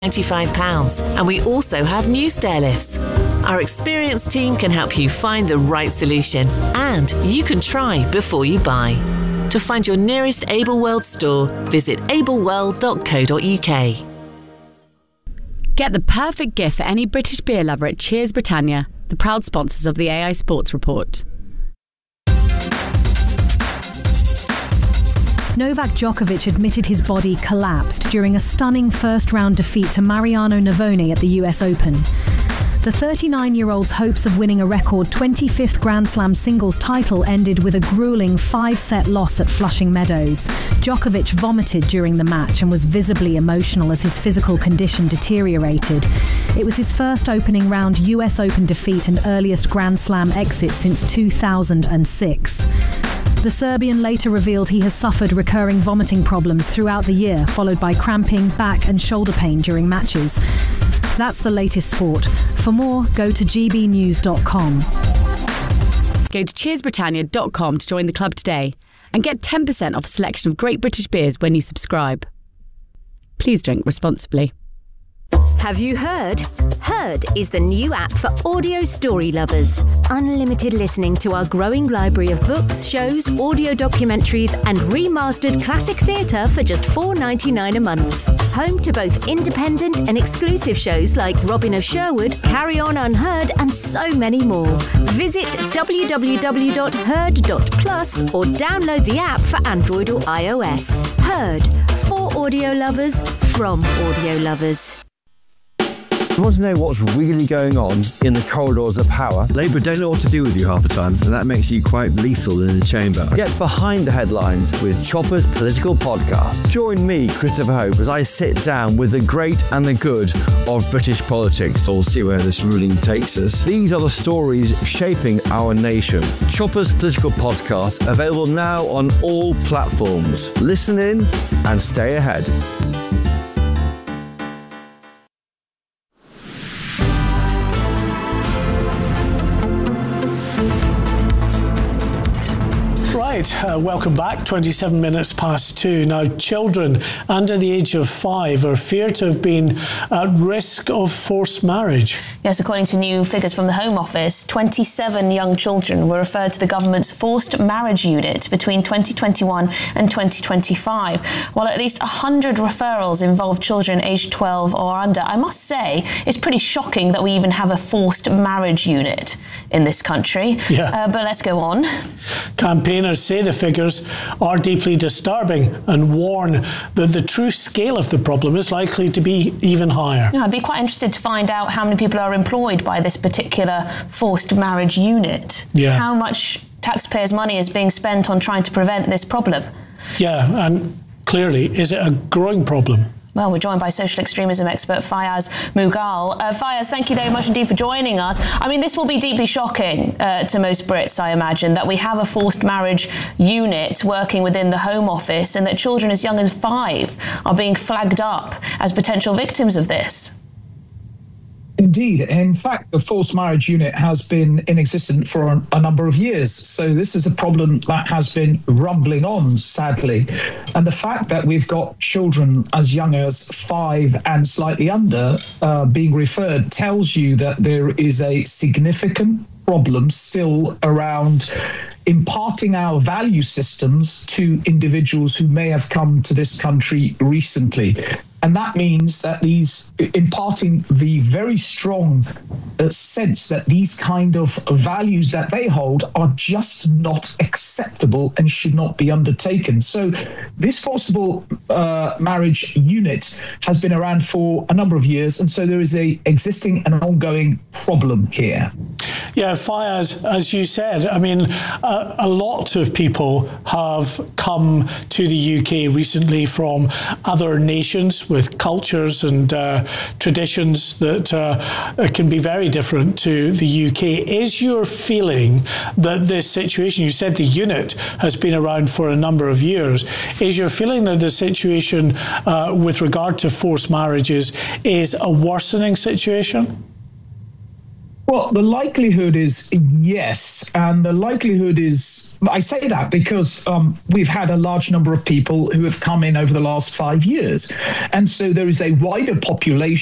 £95, and we also have new stairlifts. Our experienced team can help you find the right solution, and you can try before you buy. To find your nearest Ableworld store, visit ableworld.co.uk. Get the perfect gift for any British beer lover at Cheers Britannia, the proud sponsors of the AI Sports Report. Novak Djokovic admitted his body collapsed during a stunning first-round defeat to Mariano Navone at the US Open. The 39-year-old's hopes of winning a record 25th Grand Slam singles title ended with a grueling 5-set loss at Flushing Meadows. Djokovic vomited during the match and was visibly emotional as his physical condition deteriorated. It was his first opening round US Open defeat and earliest Grand Slam exit since 2006. The Serbian later revealed he has suffered recurring vomiting problems throughout the year, followed by cramping, back and shoulder pain during matches. That's the latest sport. For more, go to gbnews.com. Go to cheersbritannia.com to join the club today and get 10% off a selection of great British beers when you subscribe. Please drink responsibly. Have you heard? Heard is the new app for audio story lovers. Unlimited listening to our growing library of books, shows, audio documentaries and remastered classic theatre for just $4.99 a month. Home to both independent and exclusive shows like Robin of Sherwood, Carry On Unheard and so many more. Visit www.heard.plus or download the app for Android or iOS. Heard. For audio lovers, from audio lovers. You want to know what's really going on in the corridors of power? Labour don't know what to do with you half the time, and that makes you quite lethal in the chamber. Get behind the headlines with Chopper's Political Podcast. Join me, Christopher Hope, as I sit down with the great and the good of British politics. We'll see where this ruling takes us. These are the stories shaping our nation. Chopper's Political Podcast, available now on all platforms. Listen in and stay ahead. Welcome back. 27 minutes past 2. Now, children under the age of 5 are feared to have been at risk of forced marriage. Yes, according to new figures from the Home Office, 27 young children were referred to the government's forced marriage unit between 2021 and 2025, while at least 100 referrals involved children aged 12 or under. I must say, it's pretty shocking that we even have a forced marriage unit in this country. Yeah. But let's go on. Campaigners say the figures are deeply disturbing and warn that the true scale of the problem is likely to be even higher. Yeah, I'd be quite interested to find out how many people are employed by this particular forced marriage unit. Yeah. How much taxpayers' money is being spent on trying to prevent this problem? Yeah, and clearly, is it a growing problem? Well, we're joined by social extremism expert Fayaz Mughal. Fayaz, thank you very much indeed for joining us. I mean, this will be deeply shocking to most Brits, I imagine, that we have a forced marriage unit working within the Home Office and that children as young as 5 are being flagged up as potential victims of this. Indeed. In fact, the forced marriage unit has been in existence for a number of years. So this is a problem that has been rumbling on, sadly. And the fact that we've got children as young as 5 and slightly under being referred tells you that there is a significant problem still around imparting our value systems to individuals who may have come to this country recently. And that means that these imparting the very strong sense that these kind of values that they hold are just not acceptable and should not be undertaken. So this forcible marriage unit has been around for a number of years. And so there is a existing and ongoing problem here. Yeah, Fayaz, as you said, I mean, a lot of people have come to the UK recently from other nations with cultures and traditions that can be very different to the UK. Is your feeling that this situation, you said the unit has been around for a number of years, is your feeling that the situation with regard to forced marriages is a worsening situation? Well, the likelihood is yes. And the likelihood is, I say that because we've had a large number of people who have come in over the last 5 years. And so there is a wider population